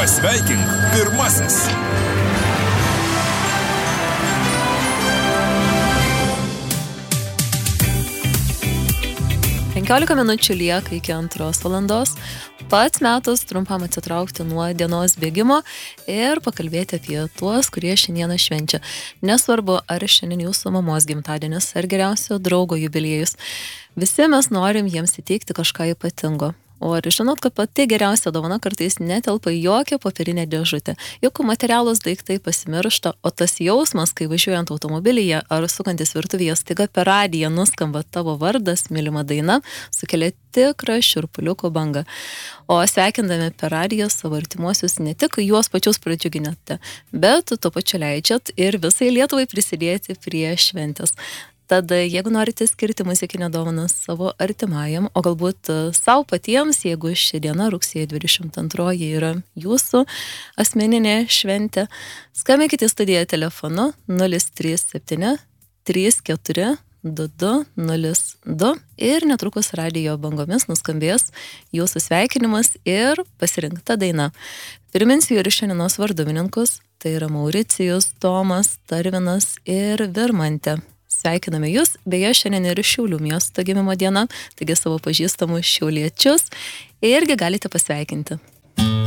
Pasveikink pirmasis. 15 minučių lieka iki 2 valandos. Pats metas trumpam atsitraukti nuo dienos bėgimo ir pakalbėti apie tuos, kurie šiandieną švenčia. Nesvarbu, ar šiandien jūsų mamos gimtadienis ar geriausio draugo jubiliejus. Visi mes norim jiems įteikti kažką ypatingo. O ar žinot, kad pati geriausia dovana kartais netelpa į jokią popierinę dėžutę. Juk materialūs daiktai pasimiršta, o tas jausmas, kai važiuojant automobilyje ar sukantis virtuvėje staiga per radiją nuskamba tavo vardas, mylima daina, sukelia tikrą šiurpuliuko bangą. O sveikindami per radiją savo artimuosius ne tik juos pačius pradžiuginate, bet tuo pačiu leidžiat ir visai Lietuvai prisidėti prie šventės. Tad jeigu norite skirti muzikinę dovaną savo artimajam, o galbūt savo patiems, jeigu ši diena rugsėjo 22 yra jūsų asmeninė šventė, skambinkite į studiją telefonu 037 34 2202 ir netrukus radijo bangomis nuskambės jūsų sveikinimas ir pasirinkta daina. Priminsiu ir šiandienos varduvininkus, tai yra Mauricijus, Tomas, Tarvinas ir Virmantė. Sveikiname jūs, beje, šiandien ir Šiaulių miesto gimimo diena, taigi savo pažįstamus šiauliečius irgi galite pasveikinti.